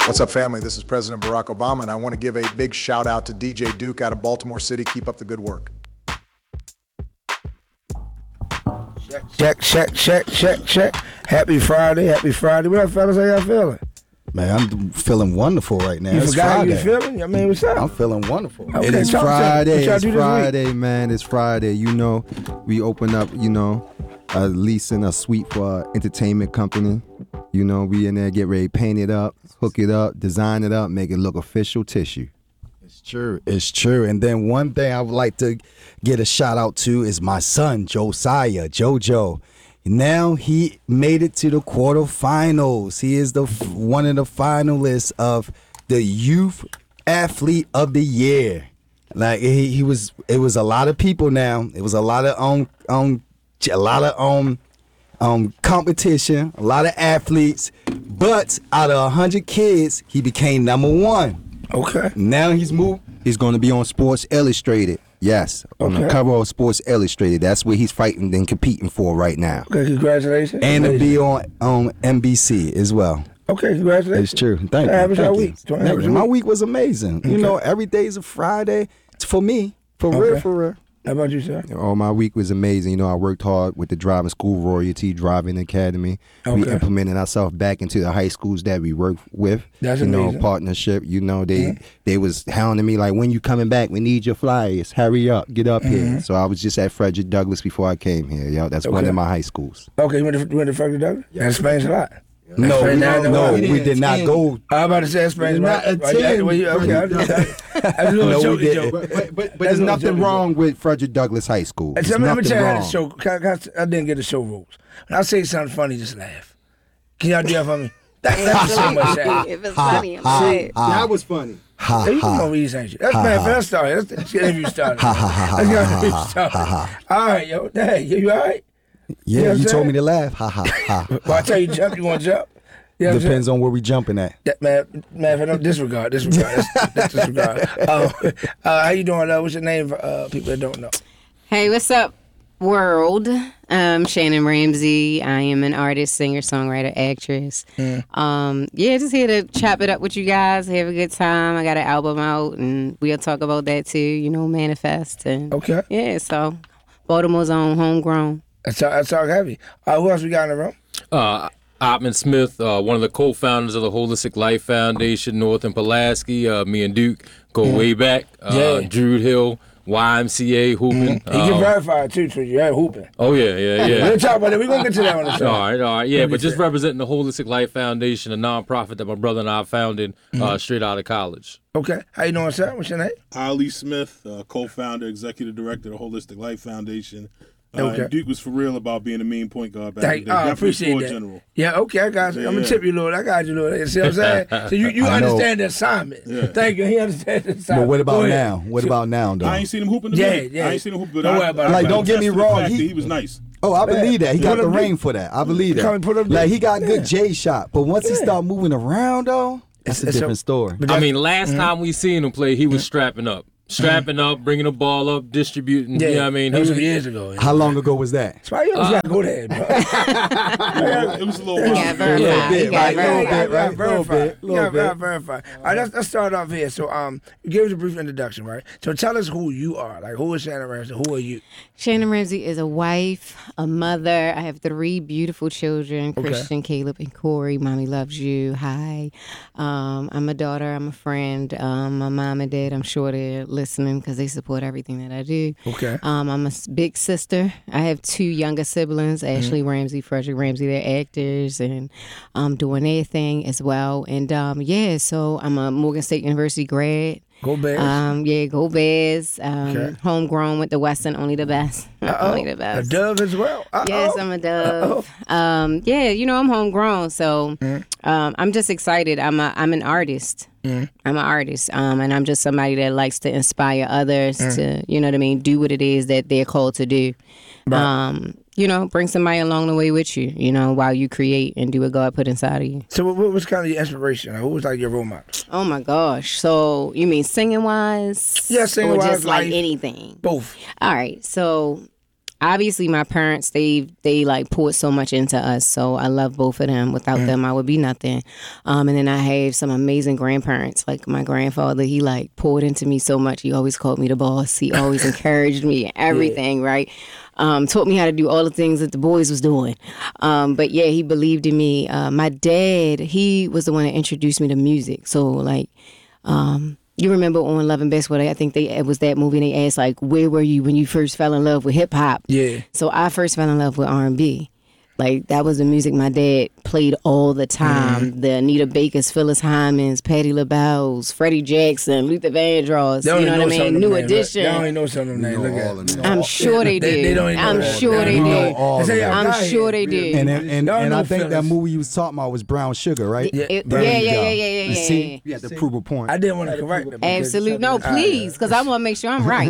What's up, family? This is President Barack Obama, and I want to give a big shout out to DJ Duke out of Baltimore City. Keep up the good work. Check. Happy Friday. What up, fellas? How y'all feeling? Man, I'm feeling wonderful right now. You It's forgot how Friday. you feeling? I mean, what's up? I'm feeling wonderful. Okay, It is talk to me. Friday. What y'all It's do this week? Friday, man. It's Friday. You know, we open up, leasing a suite for an entertainment company. You know, we in there, get ready, paint it up, hook it up, design it up, make it look official tissue. It's true. And then one thing I would like to get a shout out to is my son, Josiah, JoJo. Now he made it to the quarterfinals. He is one of the finalists of the Youth Athlete of the Year. Like it was a lot of people now. It was a lot of competition, a lot of athletes. But out of 100 kids, he became number one. Okay. Now he's moved. He's going to be on Sports Illustrated. Yes, on the Okay. cover of Sports Illustrated. That's what he's fighting and competing for right now. Okay, congratulations. And to be on NBC as well. Okay, congratulations. It's true. Thank you. How was your Thank you. week? How was your My week? week was amazing. You know, every day's a Friday. It's for me. For real, for real. How about you, sir? Oh, my week was amazing. You know, I worked hard with the Driving School Royalty Driving Academy. We Okay. implemented ourselves back into the high schools that we work with. That's you amazing. know, partnership. You know, they was hounding me like, when you coming back? We need your flyers. Hurry up, get up here. So I was just at Frederick Douglass before I came here. Yo, that's one Okay. of my high schools. Okay, you went to Frederick Douglass? That explains a lot. No, Explain that. no, We we did not go. I'm about to say explains a lot. Not attend. Okay, I just a little No, we joke. didn't. But That's there's no nothing joke. wrong with Frederick Douglass High School. Let There's me nothing tell you how the wrong. show. I didn't get the show rules. When I say something funny, just laugh. Can y'all do that for me? That's so much laugh. If it's funny, I'm like, That was funny. Ha, You ha. know these ain't you. That's man. Let's start. Let's get interview started. Let's get interview started. All right, yo. Hey, you all right? Yeah, know what you I'm told me saying? to laugh. Ha, ha, ha. Well, I tell you, jump. You want to jump? You know what I'm saying? Depends on where we jumping at. That, man, if I don't disregard. That's disregard. How you doing? What's your name for people that don't know? hey, what's up, world? Shannon Ramsey. I am an artist, singer, songwriter, actress. Just here to chop it up with you guys, have a good time. I got an album out, and we'll talk about that too. You know, manifest and Okay. yeah. So, Baltimore's own, homegrown. That's all heavy. Who else we got in the room? Ottman Smith, one of the co-founders of the Holistic Life Foundation, North and Pulaski. Me and Duke go way back. Yeah. Druid Hill, YMCA, hooping. He get verified too, so you had hooping. Oh yeah. We'll talk about that. We're gonna get to that on the show. All right, yeah, Let me but just see. representing the Holistic Life Foundation, a nonprofit that my brother and I founded straight out of college. Okay. How you doing, sir? What's your name? Ali Smith, co-founder, executive director of the Holistic Life Foundation. Okay. And Duke was for real about being a mean point guard back in the day. I Definitely appreciate floor that. general. Yeah, okay, I got you. I'm gonna Yeah. tip you a little. I got you a little. You see what I'm saying? So you I know. understand the assignment. Yeah. Thank you. He understands the assignment. But what Go about ahead. now? What about now, though? I ain't seen him hoop in the Yeah, minute. yeah. I ain't seen him hoop, but Don't worry about it. Like, don't get me attest to the wrong, fact he- that he was nice. Oh, I believe that. He got Put the up ring deep. for that. I believe Come and put up that. Like, deep. he got good Yeah. J shot. But once he start moving around, though, that's a It's different story. But I that's- mean, last time we seen him play, he was strapping up, bringing the ball up, distributing. yeah, You know what I mean? that He was was, some years ago. How long ago was that? That's why you always gotta go there, bro. It was a little He while got ago. verified. bit, He got right? Little verified. bit, right? Little bit, little bit. Verify. All right, let's start off here. So, you gave us a brief introduction, right? So, tell us who you are. Like, who is Shannon Ramsey? Who are you? Shannon Ramsey is a wife, a mother. I have 3 beautiful children, Christian, Caleb, and Corey. Mommy loves you. Hi. I'm a daughter. I'm a friend. My mom and dad, I'm sure they're listening because they support everything that I do. Okay. I'm a big sister. I have 2 younger siblings, Ashley Ramsey, Frederick Ramsey. They're actors and doing their thing as well. And so I'm a Morgan State University grad. Go Bears. Go Bears. Okay. Homegrown with the Western, only the best. Only the A best. dove as well. Yes, I'm a dove. I'm homegrown, so I'm just excited. I'm an artist. I'm an artist, and I'm just somebody that likes to inspire others to, you know what I mean, do what it is that they're called to do. Bring somebody along the way with you, while you create and do what God put inside of you. So, what was kind of your inspiration? Who was like your role model? Oh my gosh! So you mean singing wise? Yeah, singing-wise, or just like life. anything? Both. All right, so obviously my parents, they like poured so much into us. So I love both of them. Without them, I would be nothing. And then I have some amazing grandparents. Like my grandfather, he like poured into me so much. He always called me the boss. He always encouraged me and everything, right? Taught me how to do all the things that the boys was doing. But yeah, he believed in me. My dad, he was the one that introduced me to music. So like, you remember on Love and Basketball, I think it was that movie, and they asked like, where were you when you first fell in love with hip hop? Yeah. So I first fell in love with R&B. Like that was the music my dad played all the time. The Anita Bakers, Phyllis Hyman's, Patti LaBelle's, Freddie Jackson, Luther Vandross. You know what I mean? New Edition. They don't even know some of them names. Look at them. I'm sure they do. They don't even know I'm that. sure they know do. all of them. I'm sure they do. And Y'all know I think that Phyllis. movie you was talking about was Brown Sugar, right? Yeah. There you go. You see? You had to prove a point. I didn't want to correct them. Absolutely. No, please, because I want to make sure I'm right.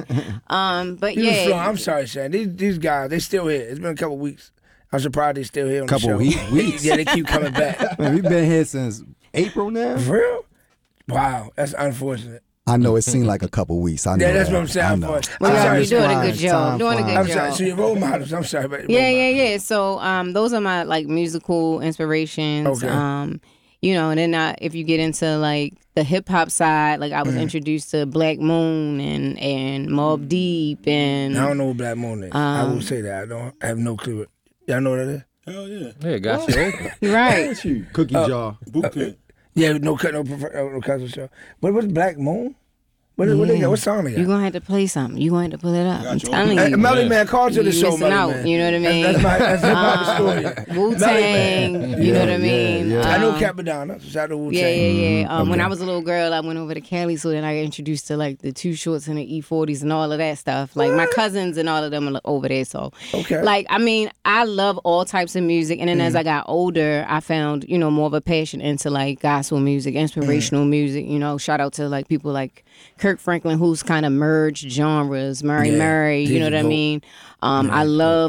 But He was flowing. yeah. I'm sorry, Shan. These guys, they still here. It's been a couple weeks. I'm surprised they still here on Couple the show. weeks? Yeah, they keep coming back. Man, we've been here since April now. For real? Wow, that's unfortunate. I know it seemed like a couple weeks. I know Yeah, that's that. what I'm saying. I I'm know. sorry. Well, I'm y'all sorry. be doing a fine. good job. Time Doing a good flies. I'm sorry. job. So your role models. I'm sorry, but Yeah. So those are my like musical inspirations. Okay. You know, and then if you get into like the hip hop side, like I was introduced to Black Moon and Mobb Deep and I don't know what Black Moon is. I will say that. I have no clue. Y'all know what that is? Hell yeah. Yeah, got you open. right. Cookie jar. Boot camp. Yeah, no cousin show. But what's Black Moon? What they got? What song they got? You're gonna have to play something. You're gonna have to pull it up. I'm you. telling Hey, you. Melly Man, call to the You show, missing Melly out, Man. you know what I mean? That's hip hop story. Wu Tang, you know what I mean? I know Capadonna. Shout out to Wu Tang. Yeah. When I was a little girl, I went over to Cali, so then I got introduced to like the Two Shorts and the E40s and all of that stuff. Like my cousins and all of them are over there. So, Okay. like, I mean, I love all types of music. And then as I got older, I found, you know, more of a passion into like gospel music, inspirational music. You know, shout out to like people like Kirk Franklin, who's kind of merged genres, Murray, you know what I mean? I love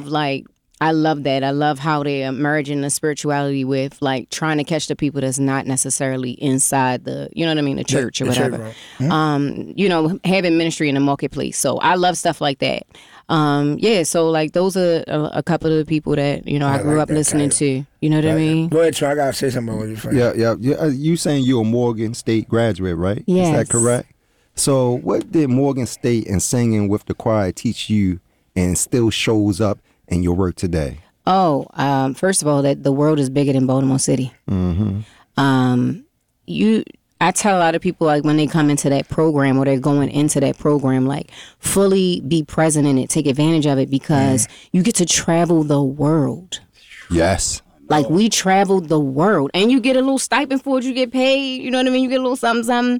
that. I love how they're merging the spirituality with like trying to catch the people that's not necessarily inside the, you know what I mean, the church or the church, whatever. right. You know, having ministry in the marketplace. So I love stuff like that. So like those are a couple of the people that, you know, I grew like up that listening title. to. You know what I mean? Go ahead, Troy. I gotta say something about what you're saying. Yeah. You saying you're a Morgan State graduate, right? Is Yes. that correct? So what did Morgan State and singing with the choir teach you and still shows up in your work today? First of all, that the world is bigger than Baltimore City. I tell a lot of people, like, when they come into that program or they're going into that program, like, fully be present in it, take advantage of it, because you get to travel the world. Yes. Like, we traveled the world, and you get a little stipend for it. You get paid, you know what I mean? You get a little something.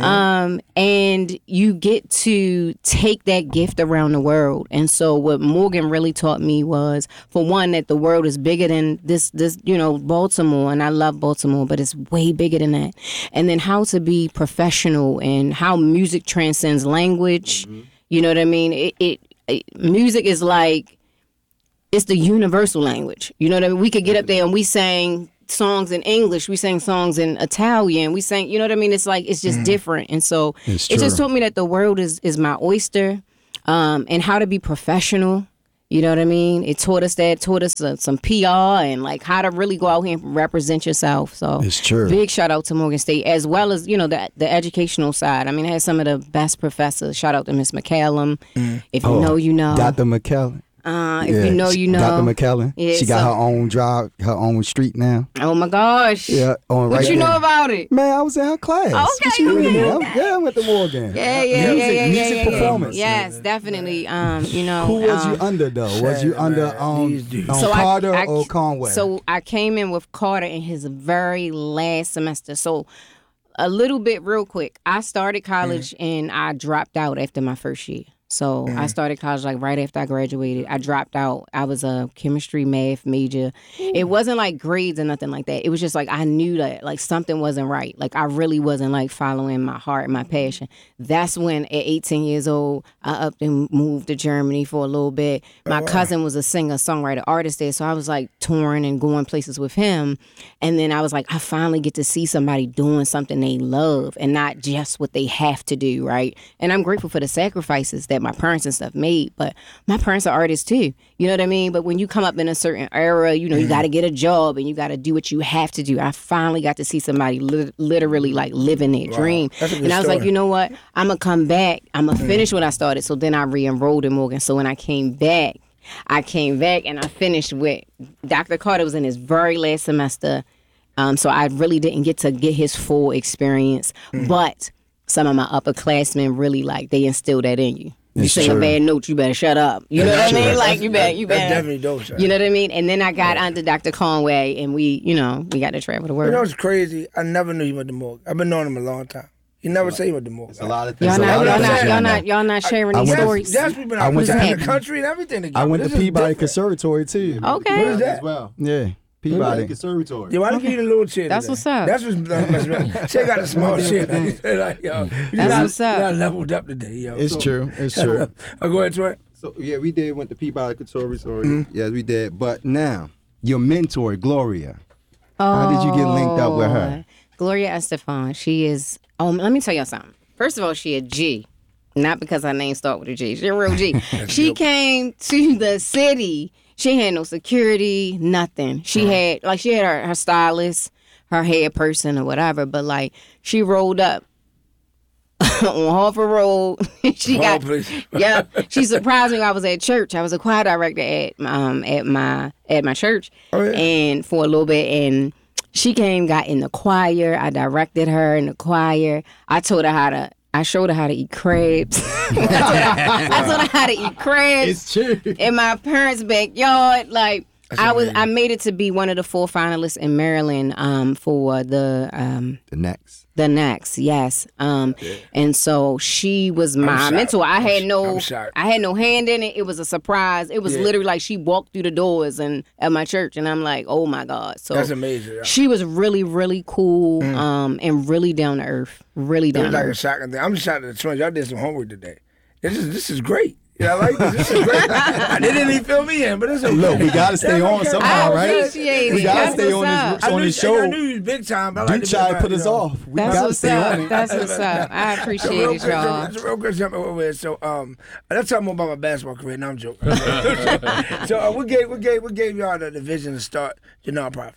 And you get to take that gift around the world. And so what Morgan really taught me was, for one, that the world is bigger than this, you know, Baltimore. And I love Baltimore, but it's way bigger than that. And then how to be professional and how music transcends language. You know what I mean? Music is like, it's the universal language. You know what I mean? We could get up there and we sang songs in English. We sang songs in Italian. We sang, you know what I mean? It's like, it's just different. And so It's it just true. taught me that the world is my oyster, and how to be professional. You know what I mean? It taught us some PR and like how to really go out here and represent yourself. So It's true. Big shout out to Morgan State, as well as, you know, the educational side. I mean, I had some of the best professors. Shout out to Miss McCallum. If you know, you know. Dr. McKellen. If you know, you know. Dr. McKellen. Yeah, she got so- her own drive, her own street now. Oh my gosh. Yeah, on What right you know there. about it? Man, I was in her class. Okay, What you mean? okay. I went to Morgan. Yeah. performance. Yes, definitely. You know. Who was you under though? Was you under These dudes. Carter or Conway? So I came in with Carter in his very last semester. So a little bit real quick. I started college and I dropped out after my first year. So I started college like right after I graduated. I dropped out. I was a chemistry, math major. It wasn't like grades or nothing like that. It was just like I knew that like something wasn't right. Like I really wasn't like following my heart and my passion. That's when at 18 years old, I up and moved to Germany for a little bit. My cousin was a singer, songwriter, artist there. So I was like touring and going places with him. And then I was like, I finally get to see somebody doing something they love and not just what they have to do, right? And I'm grateful for the sacrifices that had my parents and stuff made, but my parents are artists too. You know what I mean? But when you come up in a certain era, you know, you got to get a job and you got to do what you have to do. I finally got to see somebody literally like living their dream. That's a good And I was like, story. you know what? I'm going to come back. I'm going to finish what I started. So then I re-enrolled in Morgan. So when I came back and I finished with Dr. Carter was in his very last semester. So I really didn't get to get his full experience. But some of my upperclassmen really like, they instilled that in you. You It's sing a true. bad note, you better shut up. You know what I mean? Like, you better. That's definitely dope, son. You know what I mean? And then I got under Dr. Conway, and we got to travel the You know world. what's crazy? I never knew he went to Morgan. I've been knowing him a long time. He never said he went to Morgan. A lot of things. Y'all not sharing I these went- stories. That's we've been I out went in to- the country and everything together. I went to This is Peabody different. Conservatory too. Okay. What is that? as well. Yeah, Peabody. Conservatory. Yeah, why don't you get a little chair? That's today? what's up. That's what's She got a small shit. Like, yo, That's what's up. You got leveled up today, yo. It's true. It's true. Oh, go ahead, Troy. So yeah, we went to Peabody Conservatory. Yes, we did. But now, your mentor, Gloria. How did you get linked up with her? Gloria Estefan. She is. Oh, let me tell y'all something. First of all, she a G. Not because her name start with a G. She a real G. She came to the city. She had no security, nothing. She had her stylist, her hair person or whatever, but like she rolled up on Harford Road. She surprised me. I was at church. I was a choir director at my church, and for a little bit, and she came, got in the choir. I directed her in the choir. I showed her how to eat crabs. I told her how to eat crabs. It's true. In my parents' backyard. Like I made it to be one of the 4 finalists in Maryland for the next, yes. And so she was my shocked. mentor. I had I'm shocked. no hand in it. It was a surprise. It was literally like she walked through the doors and at my church, and I'm like, oh my God. So That's amazing. Yeah. she was really, really cool, and really down to earth. Really It down was to like a earth. shocking thing. I'm just shocked at the twins. Y'all did some homework today. This is great. Yeah, I like this. This is great. They didn't even fill me in, but it's okay. Look, we gotta stay on okay. somehow, I right? appreciate We it. gotta That's stay what's up. on this I show. knew you was big time. But I like Duke to be tried to about, put us you know. off. We That's gotta what's stay up. on it. That's what's up. I appreciate it, y'all. That's a real good jump over here. So, let's talk more about my basketball career. No, I'm joking. So, what gave y'all the vision to start your nonprofit?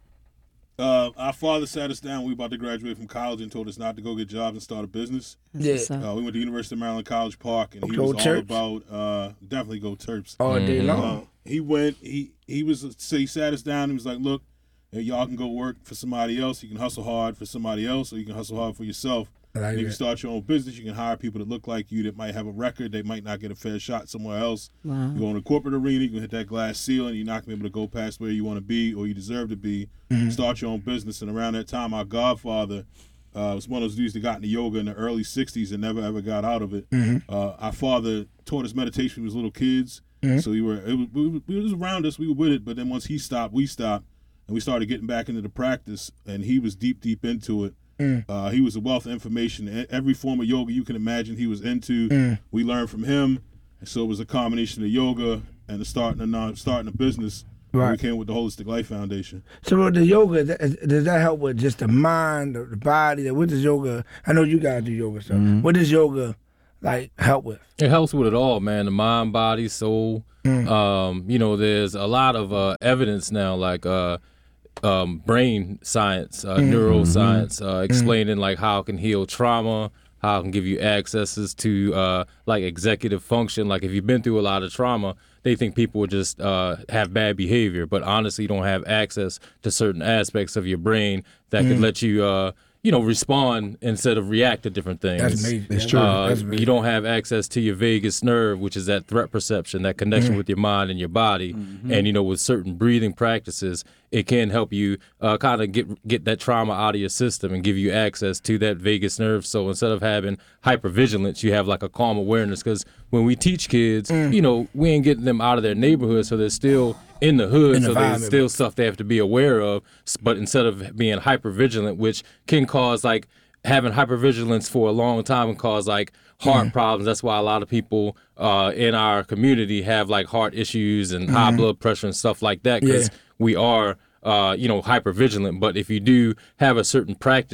Our father sat us down. We were about to graduate from college and told us not to go get jobs and start a business. Yeah. What's up? We went to University of Maryland College Park, and he Go was all Terps. about definitely go Terps. All day long. He went. He sat us down. And he was like, "Look, y'all can go work for somebody else. You can hustle hard for somebody else, or you can hustle hard for yourself. I like And you that. can start your own business. You can hire people that look like you that might have a record. They might not get a fair shot somewhere else. Wow. You go in the corporate arena, you can hit that glass ceiling. You're not going to be able to go past where you want to be or you deserve to be. Start your own business. And around that time, our godfather was one of those dudes that got into yoga in the early 60s and never, ever got out of it. Our father taught us meditation when we was little kids. So it was around us. We were with it. But then once he stopped, we stopped. And we started getting back into the practice. And he was deep into it. He was a wealth of information. Every form of yoga you can imagine he was into, we learned from him. And so it was a combination of yoga and the starting a business. Right. We came with the Holistic Life Foundation. So with the yoga, does that help with just the mind, the body? What does yoga? I know you guys do yoga, so what does yoga like help with? It helps with it all, man. The mind, body, soul. There's a lot of evidence now, like brain science, neuroscience, explaining like how it can heal trauma, how it can give you accesses to like executive function. Like if you've been through a lot of trauma, they think people would just have bad behavior, but honestly, you don't have access to certain aspects of your brain that could let you, respond instead of react to different things. That's amazing. It's true. That's amazing. You don't have access to your vagus nerve, which is that threat perception, that connection with your mind and your body. And, with certain breathing practices, it can help you kind of get that trauma out of your system and give you access to that vagus nerve. So instead of having hypervigilance, you have like a calm awareness. Because when we teach kids, we ain't getting them out of their neighborhood, so they're still in the hood, In the so there's environment. still stuff they have to be aware of. But instead of being hypervigilant, which can cause like having hypervigilance for a long time and cause like heart problems. That's why a lot of people in our community have like heart issues and high blood pressure and stuff like that, because we are hypervigilant. But if you do have a certain practice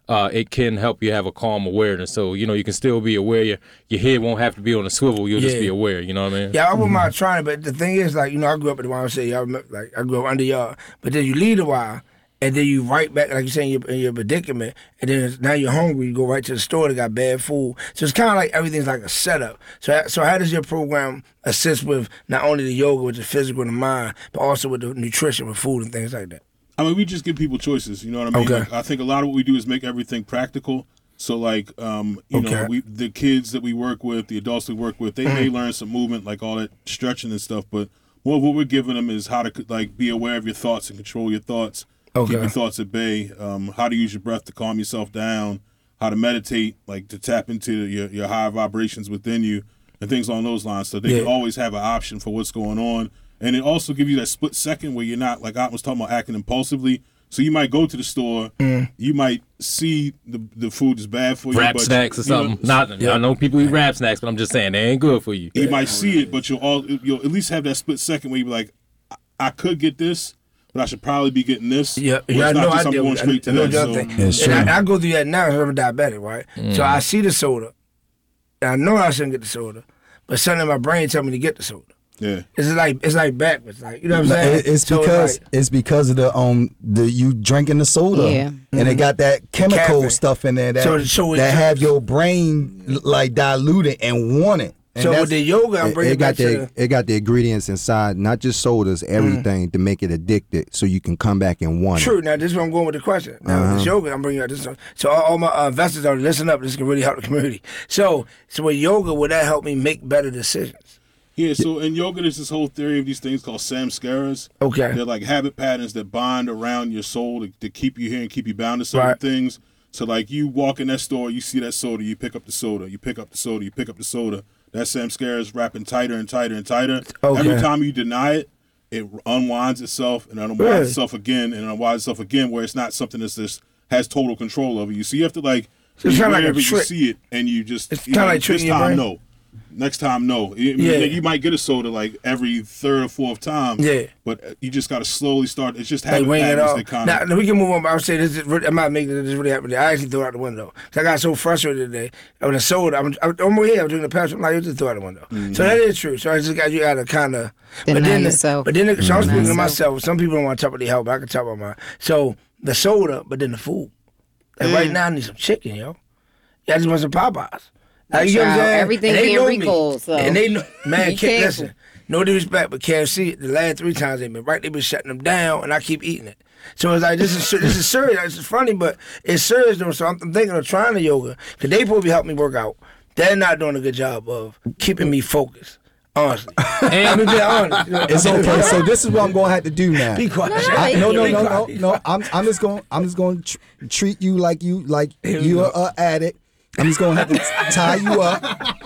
it can help you have a calm awareness. So, you know, you can still be aware. Your head won't have to be on a swivel. You'll just be aware. You know what I mean? Yeah, I wouldn't mind trying it, but the thing is, like, you know, I grew up in the YMCA. I grew up under y'all, but then you leave a while, and then you right back, like you're saying, in your predicament, and then now you're hungry. You go right to the store. They got bad food, so it's kind of like everything's like a setup. So how does your program assist with not only the yoga, with the physical and the mind, but also with the nutrition, with food and things like that? I mean, we just give people choices. You know what I mean? Okay. Like, I think a lot of what we do is make everything practical. So, like, you know, the kids that we work with, the adults we work with, they may learn some movement, like all that stretching and stuff. But more of what we're giving them is how to, like, be aware of your thoughts and control your thoughts. Okay. Keep your thoughts at bay. How to use your breath to calm yourself down. How to meditate, like to tap into your higher vibrations within you, and things along those lines. So they can always have an option for what's going on. And it also gives you that split second where you're not, like I was talking about, acting impulsively. So you might go to the store, you might see the food is bad for you. Wrap but snacks or something. I know people eat wrap snacks, but I'm just saying they ain't good for you. You might see it, but you'll at least have that split second where you be like, I could get this, but I should probably be getting this. Yeah, Well, I it's know. not just I I'm do. going straight to I know that. the other So, thing. It's And true. I go through that now because I'm a diabetic, right? So I see the soda, and I know I shouldn't get the soda, but something in my brain tell me to get the soda. yeah. It's like backwards, like, you know what I'm saying? It's So because of the you drinking the soda, Yeah. and it got that chemical Caffeine. stuff in there that So it- that have your brain like diluted and want it. And So that's- with the yoga, I'm bringing It it back got to it got the ingredients inside, not just sodas, everything to make it addicted, so you can come back and want it. True. Now, this is where I'm going with the question. Now, this yoga, I'm bringing out this. So all my investors are listen up. This can really help the community. So with yoga, would that help me make better decisions? Yeah, so in yoga, there's this whole theory of these things called samskaras. Okay. They're like habit patterns that bind around your soul to keep you here and keep you bound to certain Right. things. So, like, you walk in that store, you see that soda, you pick up the soda, you pick up the soda, you pick up the soda. That samskara is wrapping tighter and tighter and tighter. Okay. Every time you deny it, it unwinds itself and unwinds Really? itself again and unwinds itself again, where it's not something that's just has total control over you. So you have to, like, So it's kinda like a whenever you trick. see it and you just, It's you kinda know, like tricking this your time, brain? no. Next time, no. Yeah. You might get a soda like every third or fourth time. Yeah. But you just got to slowly start. It's just Like habit wing it patterns off. that kind Now, of. we can move on. But I would say this is really, I'm not making this really happen. I actually threw it out the window. 'Cause I got so frustrated today. With the soda, I'm over here. I'm drinking the passion. I'm like, you just threw it out the window. So that is true. So I just got you got to kind of. Deny yourself. But then, so I'm speaking to yourself. myself. Some people don't want to talk about their health, but I can talk about mine. So the soda, but then the food. And right now I need some chicken, yo. Yeah, I just want some Popeyes. Like, you know what I'm Child, saying? everything And they being know me. recalled, so And they know, man, be can't careful. listen. No disrespect, but KFC, the last 3 times they've been right, they've been shutting them down, and I keep eating it. So it's like, this is serious. It's funny, but it's serious though. So I'm thinking of trying the yoga, because they probably help me work out. They're not doing a good job of keeping me focused, honestly. I'm gonna be honest. You know, It's okay. So this is what I'm gonna have to do now. Be quiet. No, Be quiet. I'm just going to treat you like you're an addict. I'm just gonna have to tie you up,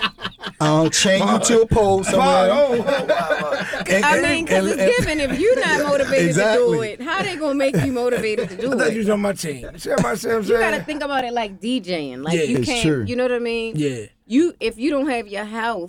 chain you to a pole somewhere. I mean, because it's given. If you're not motivated to do Exactly. it, how they gonna make you motivated to do I thought you it? was on my team. See what I'm saying? You gotta think about it like DJing. Like Yeah. you It's can't. true. You know what I mean? Yeah. If you don't have your health,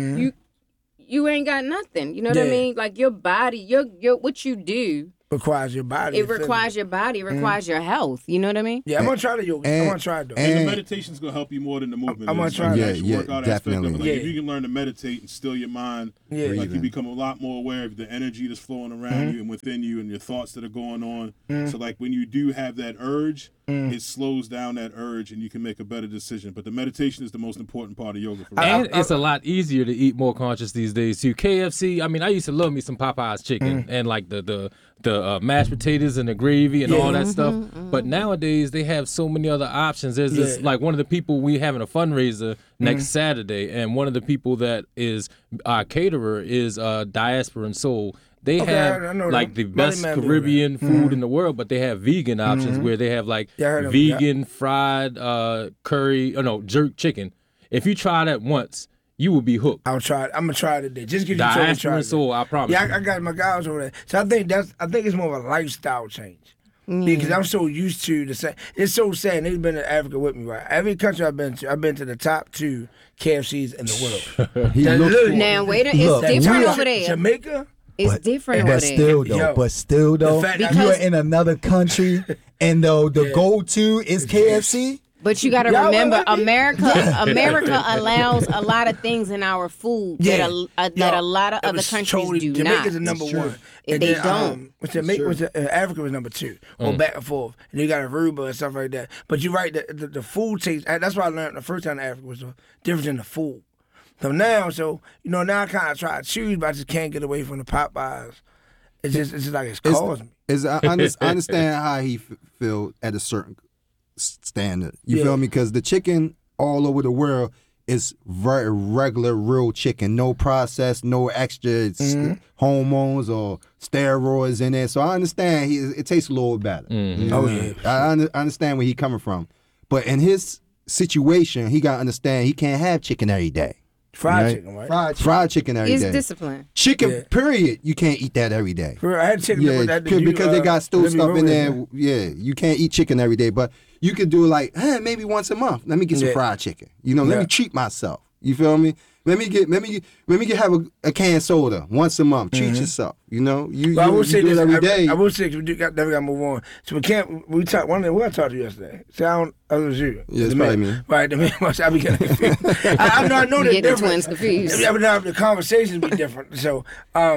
you ain't got nothing. You know what I Yeah. mean? Like your body, your what you do, Requires your body. it requires your body, it requires your health. You know what I mean? Yeah, I'm gonna try the yoga. I'm gonna try it though. And the and- meditation's gonna help you more than the movement. I'm gonna is. try Like, that. the actual Yeah, workout aspect of it. definitely. Like, if Yeah. you can learn to meditate and still your mind, Yeah. like you Breathing. become a lot more aware of the energy that's flowing around you and within you and your thoughts that are going on. So like when you do have that urge, it slows down that urge and you can make a better decision. But the meditation is the most important part of yoga for me. And it's a lot easier to eat more conscious these days too. KFC, I mean, I used to love me some Popeyes chicken and like the mashed potatoes and the gravy and all that stuff. But nowadays they have so many other options. There's this like one of the people we having a fundraiser next Saturday, and one of the people that is our caterer is Diaspora and Soul. They Okay, have I know like them. the best Money Man do Caribbean food in the world, but they have vegan options where they have like Yeah, I heard of them, yeah. vegan fried curry, jerk chicken. If you try that once, you will be hooked. I'm gonna try it today. Just because you told me to Diaspora try and it. Soul, I promise. Yeah, you. I got my guys over there. So I think it's more of a lifestyle change. Because I'm so used to the same. It's so sad. They've been to Africa with me, right? Every country I've been to the top 2 KFCs in the world. He That looked literally- Now wait, it's Look, different we are- over there. Jamaica, It's different But over there. still though, Yo, but still though, fact you that- are in another country, and though the go-to is KFC. But you got to Y'all remember, like it? America allows a lot of things in our food that a lot of It other was countries totally, do Jamaica's not. the number one. If And they then, don't. Africa was number two, or back and forth. And you got Aruba and stuff like that. But you're right, the food tastes, that's why I learned the first time in Africa was the difference in the food. So now I kind of try to choose, but I just can't get away from the Popeyes. It's just like it's causing me. I understand how he feel at a certain standard. You Yeah. feel me? Because the chicken all over the world is very regular, real chicken. No processed, no extra hormones or steroids in it. So I understand it tastes a little better. You know? Oh, yeah. I understand where he coming from. But in his situation, he got to understand he can't have chicken every day. Fried chicken, right? Fried chicken every It's day. discipline. Chicken, Yeah. period. You can't eat that every day. For real, I had chicken Yeah, with that. because they got stove stuff in there. Yeah, you can't eat chicken every day, but you could do like, maybe once a month. Let me get some Yeah. fried chicken. Let Yeah. me treat myself. You feel me? Let me have a can of soda once a month. Treat yourself. You But I will say do this it every day. I will say, 'cause we never got to move on. So we can't. We talked. One day, I talked to you yesterday. See, it was you. Yeah, it's The probably man. me. Right, the man. I be getting confused. I know You they're get the different. twins confused. Yeah, but now the conversations be different. So,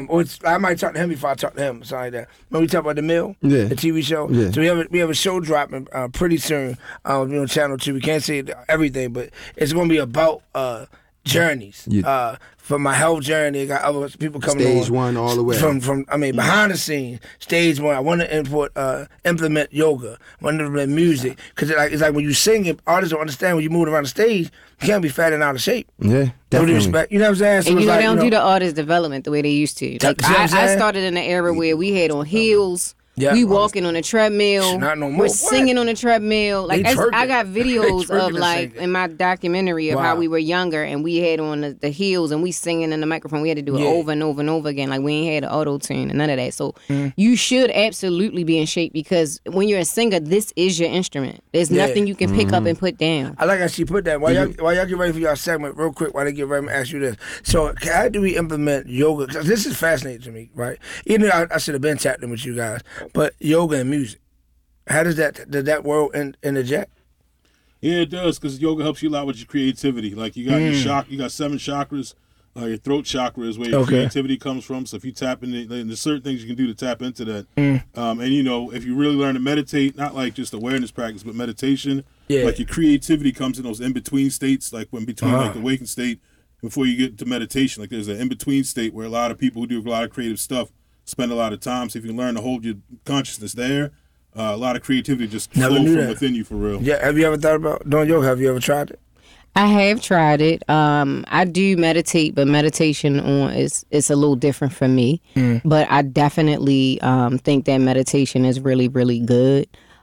I might talk to him before I talk to him, something like that. When we talk about the Mill, Yeah. the TV show. Yeah. So we have a show dropping pretty soon. On Channel 2. We can't say everything, but it's going to be about journeys. Yeah. For my health journey, I got other people coming Stage on. one all the way. From behind the scenes, stage one. I want to implement yoga. I want to implement music because it's like when you sing it, artists don't understand when you move around the stage. You can't be fat and out of shape. Yeah, No definitely. disrespect. You know what I'm saying? So And it's they like, don't do the artist development the way they used to. Like See what I'm I saying? started in an era where we had on heels. Yeah. We walking on a treadmill. Not no more. We're What? singing on a treadmill. Like They twerking. I got They videos twerking of and like singing. in my documentary of Wow. how we were younger and we had on the heels and we singing in the microphone. We had to do it Yeah. over and over and over again. Like we ain't had an auto tune and none of that. So Mm. you should absolutely be in shape because when you're a singer, this is your instrument. There's Yeah. nothing you can pick up and put down. I like how she put that. While y'all get ready for y'all segment, real quick, while they get ready, I'm gonna ask you this. So, how do we implement yoga? 'Cause this is fascinating to me, right? Even though I should have been chatting with you guys, but yoga and music. How does that world interject? Yeah, it does, because yoga helps you a lot with your creativity. Like you got you got 7 chakras. Your throat chakra is where your Okay. creativity comes from. So if you tap into, there's certain things you can do to tap into that. And if you really learn to meditate, not like just awareness practice, but meditation, Yeah. like your creativity comes in those in between states, like when between like the waking state before you get to meditation. Like there's an in between state where a lot of people who do a lot of creative stuff spend a lot of time. So if you learn to hold your consciousness there, a lot of creativity just Never flow knew from that. within you for real. Yeah. Have you ever thought about doing yoga? Have you ever tried it? I have tried it. I do meditate, but meditation is a little different for me. But I definitely think that meditation is really, really good.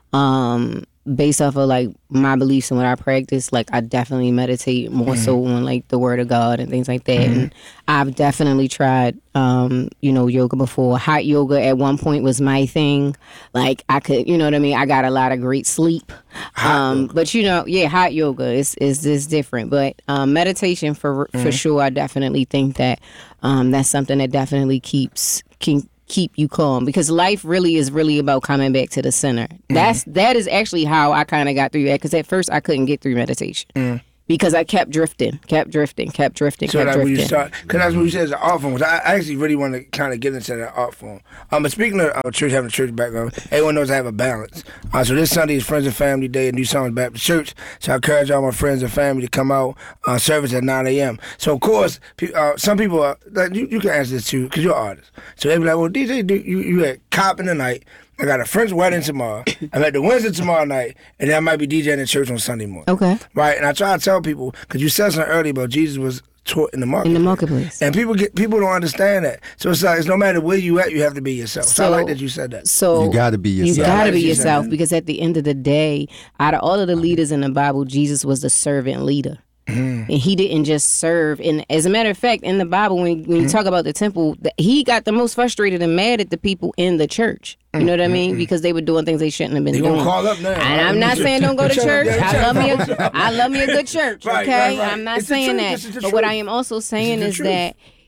Based off of like my beliefs and what I practice, like I definitely meditate more so on like the word of God and things like that. And I've definitely tried, yoga before. Hot yoga at one point was my thing. Like I could, you know what I mean? I got a lot of great sleep. But hot yoga is different. But meditation for sure, I definitely think that that's something that definitely can keep you calm because life really is about coming back to the center. That is actually how I kind of got through that because at first I couldn't get through meditation because I kept drifting. So that's when you start, because that's what you said is the art form. 'Cause I actually really want to kind of get into that art form. But speaking of church, having a church background, everyone knows I have a balance. So this Sunday is Friends and Family Day at New Songs Baptist Church. So I encourage all my friends and family to come out. Service at 9 a.m. So of course, some people are like you can answer this too because you're an artist. So they be like, well, DJ, you at Coppin tonight. I got a friend's wedding tomorrow. I'm at the Windsor tomorrow night, and then I might be DJing at church on Sunday morning. Okay. Right, and I try to tell people because you said something earlier about Jesus was taught in the marketplace. And people don't understand that. So it's like it's no matter where you at, you have to be yourself. So I like that you said that. So You gotta be yourself. You gotta be Yeah. yourself because at the end of the day, out of all of the leaders in the Bible, Jesus was the servant leader. And he didn't just serve. And as a matter of fact, in the Bible, when you talk about the temple, he got the most frustrated and mad at the people in the church. You know what I mean? Because they were doing things they shouldn't have been They doing. gonna call up now. And I'm not saying don't go to church. I love me a good church. Right, Okay, right. I'm not It's the saying truth. that. This is the But what truth. I am also saying the is truth. that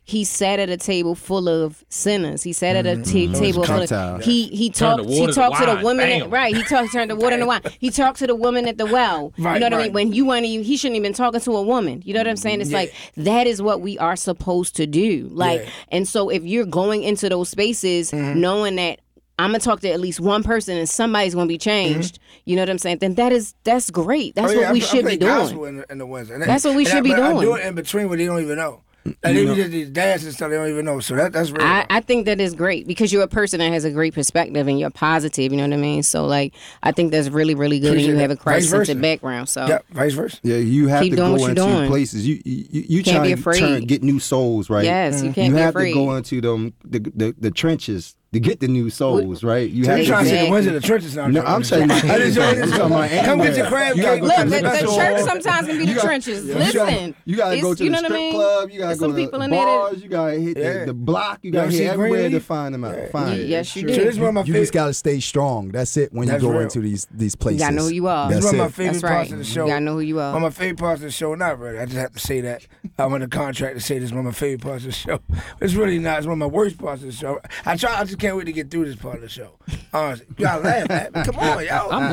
he sat at a table full of sinners. He sat at a table full Gentile. of he Turned talked the water to to the wine. woman Bam. right. He turned the water into wine. He talked to the woman at the well. Right, you know what I right. mean? When you weren't even, he shouldn't even been talking to a woman. You know what I'm saying? It's like that is what we are supposed to do. Like, Yeah. and so if you're going into those spaces knowing that I'm gonna talk to at least one person and somebody's gonna be changed. You know what I'm saying? Then that's great. That's what we should be gospel doing. in the Wednesday. That's what we should be but I doing. do it in between where they don't even know. And they just these dances and stuff they don't even know. So that's really I think that is great because you're a person that has a great perspective and you're positive. You know what I mean? So like, I think that's really, really good, Appreciate and you have a that. Vice Christ-centered versa. background. So yeah, vice versa. Yeah, you have Keep to doing go what into you're doing. places. You Can't be trying to afraid. get new souls, right? Yes, you can't You be have afraid. to go into the trenches to get the new souls, right? You So have you to trying to get- say the Wednesday the churches now? No, I'm saying I just joined this. I'm talking about Come get anywhere. your crab You gotta cake. go look, to the special church hall. sometimes can be You the got- trenches. you Listen, You gotta go it's- to you the know what I strip mean? club. You gotta There's go some to people the in there that- bars. You gotta hit Yeah. the block. You You gotta ever hit see everywhere to Greenleaf? find them out. Find it. Yes, you So do. this is one of my You favorite. just gotta stay strong. That's it when That's you go real. into these places. You gotta know who you are. This is That's one of my it. favorite That's parts right. of the You show. gotta know who you are. One of my favorite parts of the show, not really. I just have to say that. I'm on the contract to say this is one of my favorite parts of the show. It's really not. It's one of my worst parts of the show. I just can't wait to get through this part of the show. Honestly, you gotta laugh at me. Come on, y'all. I'm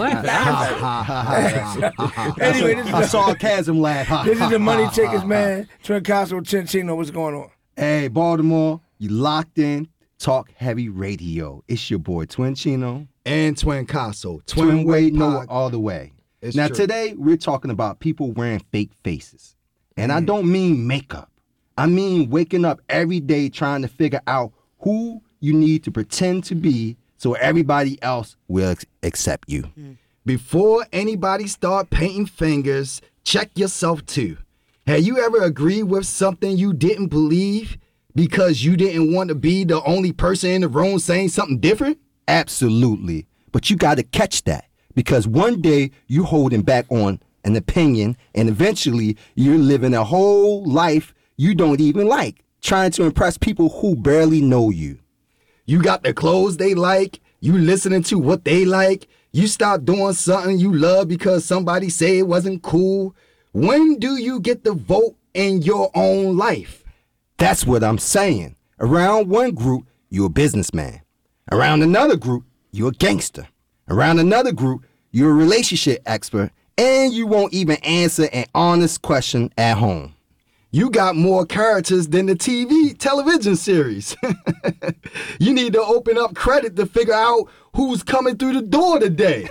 laughing. Anyway, this A is sarcasm laugh. this is the Money Takers, man. Trincasso Chinchino, what's going on? Hey, Baltimore, you locked in. Talk Heavy Radio. It's your boy Twin Chino. And Twin Castle. Twin Way, no Pod. all the way. It's Now true. today we're talking about people wearing fake faces. And I don't mean makeup. I mean waking up every day trying to figure out who you need to pretend to be so everybody else will accept you. Before anybody start painting fingers, check yourself too. Have you ever agreed with something you didn't believe because you didn't want to be the only person in the room saying something different? Absolutely. But you got to catch that because one day you holding back on an opinion and eventually you're living a whole life you don't even like, trying to impress people who barely know you. You got the clothes they like, you listening to what they like, you stop doing something you love because somebody said it wasn't cool. When do you get the vote in your own life? That's what I'm saying. Around one group, you're a businessman. Around another group, you're a gangster. Around another group, you're a relationship expert, and you won't even answer an honest question at home. You got more characters than the television series. You need to open up credit to figure out who's coming through the door today.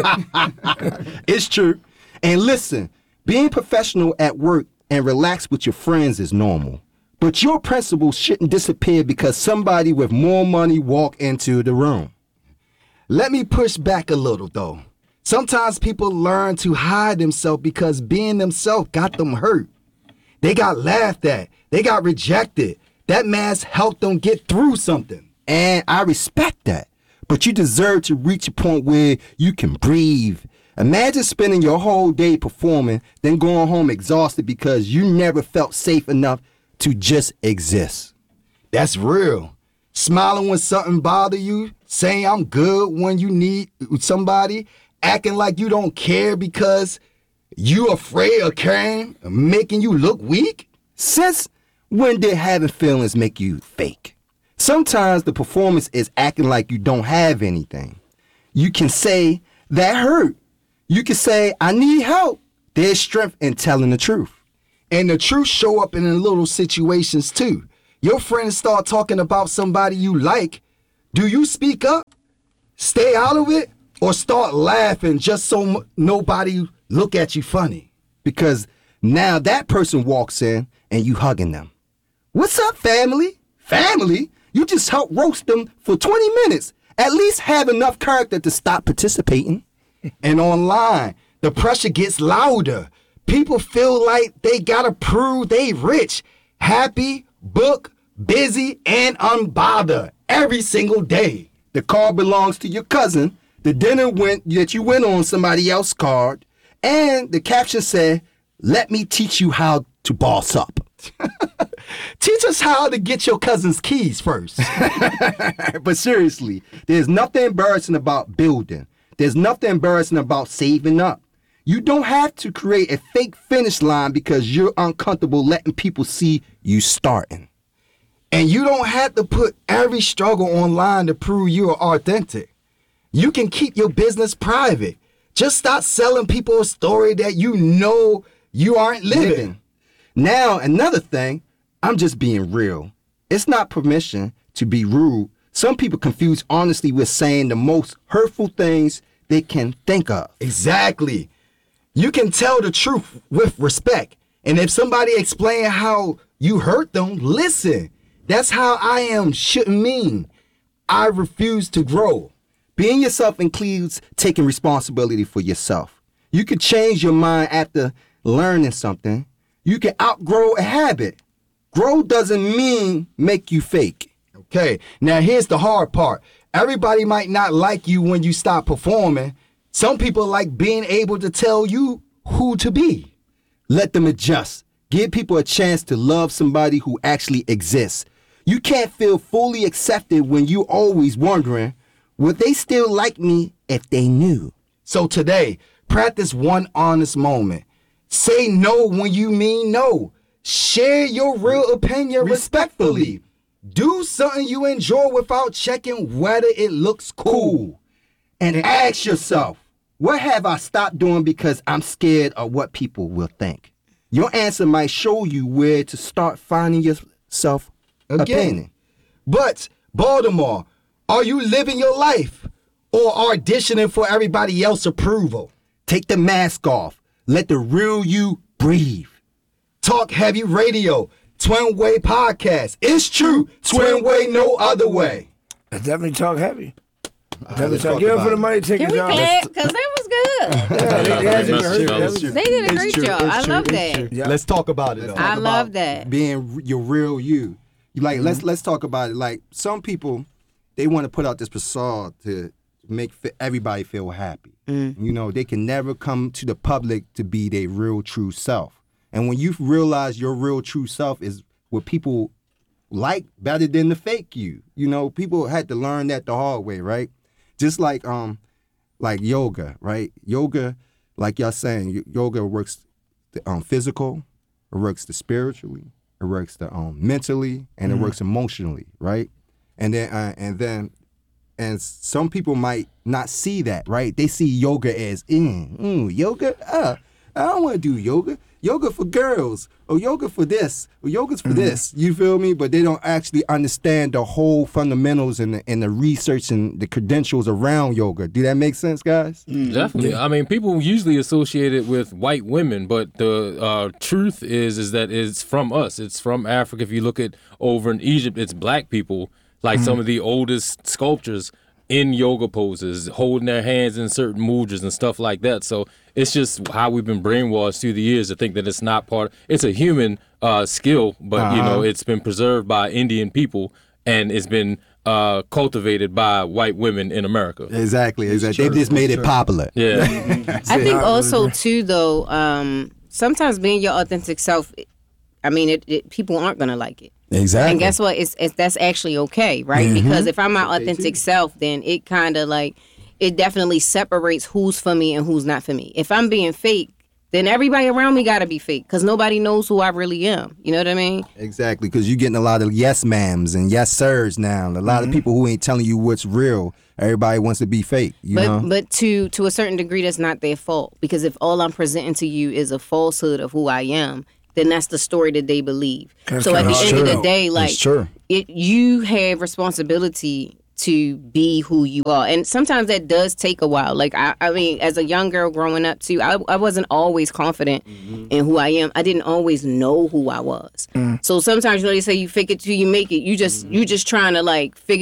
It's true. And listen, being professional at work and relax with your friends is normal. But your principles shouldn't disappear because somebody with more money walk into the room. Let me push back a little though. Sometimes people learn to hide themselves because being themselves got them hurt. They got laughed at. They got rejected. That mask helped them get through something. And I respect that. But you deserve to reach a point where you can breathe. Imagine spending your whole day performing, then going home exhausted because you never felt safe enough to just exist. That's real. Smiling when something bother you, saying I'm good when you need somebody, acting like you don't care because you afraid of caring, making you look weak. Since when did having feelings make you fake? Sometimes the performance is acting like you don't have anything. You can say, that hurt. You can say, I need help. There's strength in telling the truth. And the truth show up in the little situations too. Your friends start talking about somebody you like. Do you speak up, stay out of it, or start laughing just so nobody look at you funny? Because now that person walks in and you hugging them. What's up, family? Family? You just helped roast them for 20 minutes. At least have enough character to stop participating. And online, the pressure gets louder. People feel like they gotta prove they rich, happy, booked, busy, and unbothered every single day. The car belongs to your cousin. The dinner that you went on somebody else's card. And the caption said, let me teach you how to boss up. Teach us how to get your cousin's keys first. But seriously, there's nothing embarrassing about building. There's nothing embarrassing about saving up. You don't have to create a fake finish line because you're uncomfortable letting people see you starting. And you don't have to put every struggle online to prove you are authentic. You can keep your business private. Just stop selling people a story that you know you aren't living. Now, another thing, I'm just being real. It's not permission to be rude. Some people confuse honesty with saying the most hurtful things they can think of. Exactly. You can tell the truth with respect. And if somebody explain how you hurt them, listen. That's how I am shouldn't mean. I refuse to grow. Being yourself includes taking responsibility for yourself. You can change your mind after learning something. You can outgrow a habit. Grow doesn't mean make you fake. Okay, now here's the hard part. Everybody might not like you when you stop performing. Some people like being able to tell you who to be. Let them adjust. Give people a chance to love somebody who actually exists. You can't feel fully accepted when you're always wondering, would they still like me if they knew? So today, practice one honest moment. Say no when you mean no. Share your real opinion respectfully. Do something you enjoy without checking whether it looks cool. And ask yourself, what have I stopped doing because I'm scared of what people will think? Your answer might show you where to start finding yourself again. But, Baltimore, are you living your life or auditioning for everybody else's approval? Take the mask off. Let the real you breathe. Talk Heavy Radio, Twin Way Podcast. It's true. Twin Way, no other way. Let's definitely talk heavy. Let's talk Give them about for the it. money Can tickets, we y'all. clap? Because that was good. They did a great job. I love that. Yeah. Let's talk about it. Though. I love that. Being your real you. Like let's talk about it. Like some people, they want to put out this facade to make everybody feel happy. You know, they can never come to the public to be their real true self. And when you realize your real true self is what people like better than the fake you. You know, people had to learn that the hard way, right? Just like yoga, right? Yoga, like y'all saying, yoga works the physical, it works the spiritually, it works the mentally, and it works emotionally, right? And then some people might not see that, right? They see yoga as yoga. I don't want to do yoga. Yoga for girls, or yoga for this, or yoga's for this. You feel me? But they don't actually understand the whole fundamentals and the research and the credentials around yoga. Do that make sense, guys? Definitely. I mean, people usually associate it with white women, but the truth is that it's from us. It's from Africa. If you look at over in Egypt, it's black people, like some of the oldest sculptures in yoga poses, holding their hands in certain mudras and stuff like that. So it's just how we've been brainwashed through the years to think that it's not it's a human skill, but you know, it's been preserved by Indian people and it's been cultivated by white women in America. Exactly. They just made it popular. Yeah. I think also too though, sometimes being your authentic self, I mean, people aren't gonna like it. Exactly. And guess what? It's that's actually okay, right? Because if I'm my authentic self, then it kind of like it definitely separates who's for me and who's not for me. If I'm being fake, then everybody around me got to be fake because nobody knows who I really am. You know what I mean? Exactly, because you're getting a lot of yes ma'ams and yes sirs now. A lot of people who ain't telling you what's real. Everybody wants to be fake, you know? But to a certain degree, that's not their fault. Because if all I'm presenting to you is a falsehood of who I am, then that's the story that they believe. So at the end of the day, like you have responsibility to be who you are. And sometimes that does take a while. Like, I mean, as a young girl growing up too, I wasn't always confident in who I am. I didn't always know who I was. So sometimes, you know, they say you fake it till you make it. You just trying to like figure